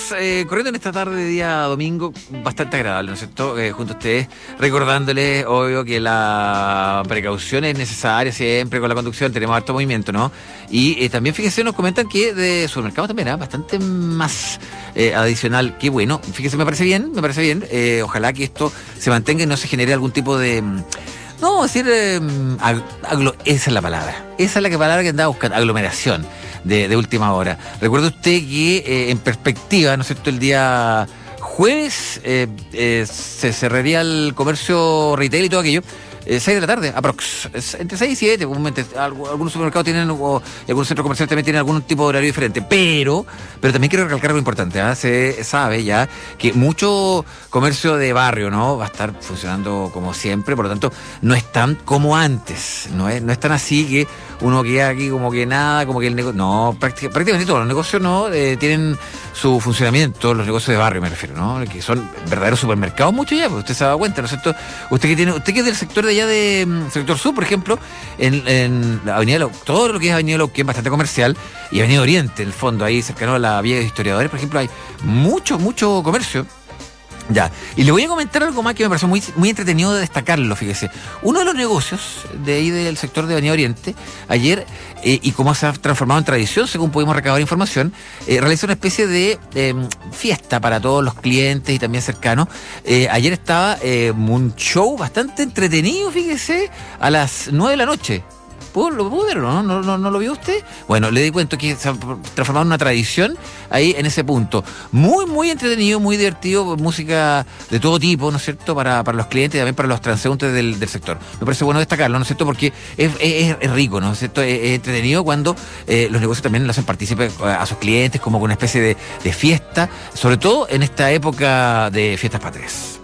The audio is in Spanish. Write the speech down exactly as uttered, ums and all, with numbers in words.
Estamos eh, corriendo en esta tarde de día domingo bastante agradable, ¿no es cierto? Eh, junto a ustedes, recordándoles, obvio, que la precaución es necesaria siempre con la conducción, tenemos harto movimiento, ¿no? Y eh, también, fíjense, nos comentan que de supermercado también, ¿eh? Bastante más eh, adicional, que bueno, fíjense, me parece bien, me parece bien, eh, ojalá que esto se mantenga y no se genere algún tipo de... No, decir, eh, ag- aglo- esa es la palabra, esa es la que palabra que andaba buscando, aglomeración. De, de última hora. Recuerde usted que eh, en perspectiva, ¿no es cierto?, el día jueves eh, eh, se cerraría el comercio retail y todo aquello, eh, seis de la tarde, aprox. Es entre seis y siete, comúnmente. Algu- algunos supermercados tienen, o algunos centros comerciales también tienen algún tipo de horario diferente. Pero, pero también quiero recalcar algo importante, ¿eh? Se sabe ya que mucho comercio de barrio, ¿no?, va a estar funcionando como siempre, por lo tanto, no es tan como antes, no es, no es tan así que uno queda aquí como que nada, como que el negocio... No, prácticamente, prácticamente todos los negocios no eh, tienen su funcionamiento, los negocios de barrio me refiero, ¿no? Que son verdaderos supermercados, mucho ya, pues usted se ha dado cuenta, ¿no es cierto? Usted que tiene, usted que es del sector de allá de um, sector sur, por ejemplo, en, en la avenida Lau- todo lo que es avenida Lauquén, bastante comercial, y avenida Oriente, en el fondo, ahí cercano a la vía de historiadores, por ejemplo, hay mucho, mucho comercio. Ya, y le voy a comentar algo más que me pareció muy, muy entretenido de destacarlo, fíjese. Uno de los negocios de ahí del sector de Avenida Oriente, ayer, eh, y como se ha transformado en tradición, según pudimos recabar información, eh, realizó una especie de eh, fiesta para todos los clientes y también cercanos. Eh, ayer estaba eh, un show bastante entretenido, fíjese, a las nueve de la noche. ¿Puedo, ¿Lo pudo ver o no? ¿No, no? ¿No lo vio usted? Bueno, le di cuenta que se ha transformado en una tradición ahí en ese punto. Muy, muy entretenido, muy divertido, música de todo tipo, ¿no es cierto?, para, para los clientes y también para los transeúntes del, del sector. Me parece bueno destacarlo, ¿no es cierto?, porque es, es, es rico, ¿no es cierto?, es, es entretenido cuando eh, los negocios también lo hacen partícipe a sus clientes como con una especie de, de fiesta, sobre todo en esta época de fiestas patrias.